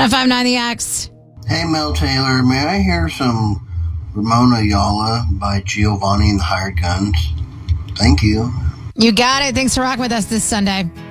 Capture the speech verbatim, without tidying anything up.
ten five nine The X. Hey, Mel Taylor, may I hear some Ramona Ayala by Giovanni and the Hired Guns? Thank you. You got it. Thanks for rocking with us this Sunday.